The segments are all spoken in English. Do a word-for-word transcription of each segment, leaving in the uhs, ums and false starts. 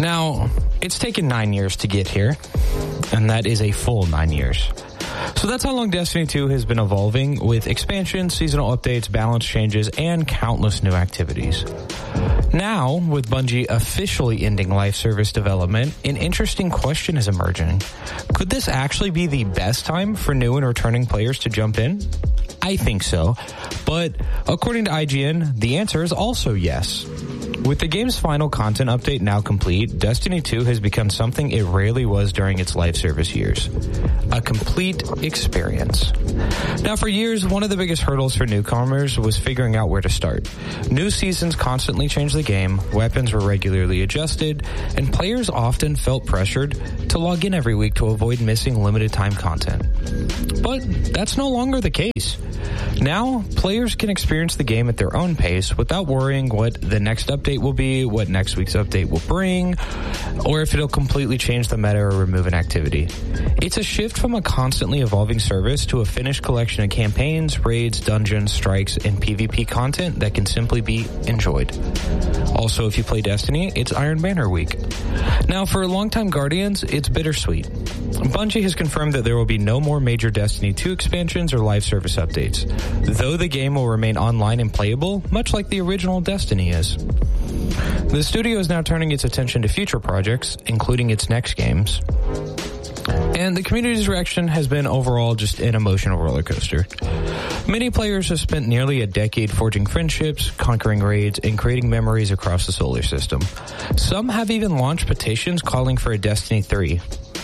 Now, it's taken nine years to get here, and that is a full nine years. So that's how long Destiny two has been evolving, with expansions, seasonal updates, balance changes, and countless new activities. Now, with Bungie officially ending live service development, an interesting question is emerging. Could this actually be the best time for new and returning players to jump in? I think so, but according to I G N, the answer is also yes. With the game's final content update now complete, Destiny two has become something it rarely was during its live service years. A complete experience. Now, for years, one of the biggest hurdles for newcomers was figuring out where to start. New seasons constantly changed the game, weapons were regularly adjusted, and players often felt pressured to log in every week to avoid missing limited time content. But that's no longer the case. Now, players can experience the game at their own pace without worrying what the next update will be, what next week's update will bring, or if it'll completely change the meta or remove an activity. It's a shift from a constantly evolving service to a finished collection of campaigns, raids, dungeons, strikes, and PvP content that can simply be enjoyed. Also, if you play Destiny, it's Iron Banner week. Now, for longtime Guardians, it's bittersweet. Bungie has confirmed that there will be no more major Destiny two expansions or live service updates, though the game will remain online and playable, much like the original Destiny is. The studio is now turning its attention to future projects, including its next games. And the community's reaction has been overall just an emotional roller coaster. Many players have spent nearly a decade forging friendships, conquering raids, and creating memories across the solar system. Some have even launched petitions calling for a Destiny three.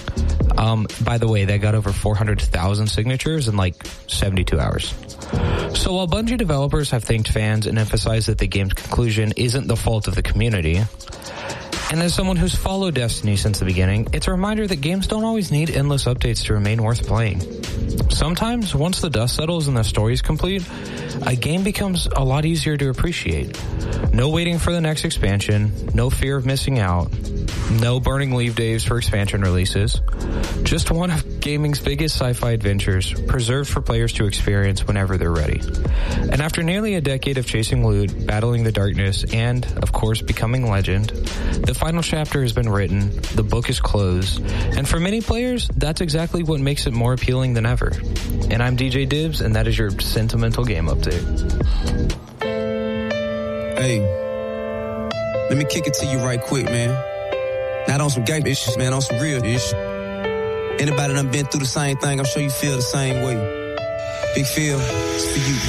Um, by the way, that got over four hundred thousand signatures in like seventy-two hours. So while Bungie developers have thanked fans and emphasized that the game's conclusion isn't the fault of the community, and as someone who's followed Destiny since the beginning, it's a reminder that games don't always need endless updates to remain worth playing. Sometimes, once the dust settles and the story's complete, a game becomes a lot easier to appreciate. No waiting for the next expansion, no fear of missing out, no burning leave days for expansion releases. Just one of gaming's biggest sci-fi adventures, preserved for players to experience whenever they're ready. And after nearly a decade of chasing loot, battling the darkness, and, of course, becoming legend, the final chapter has been written, the book is closed, and for many players, that's exactly what makes it more appealing than ever. And I'm D J Dibs, and that is your Sentimental Game Update. Hey, let me kick it to you right quick, man. Not on some game issues, man, on some real issues. Anybody done been through the same thing, I'm sure you feel the same way. Big Phil, it's for you,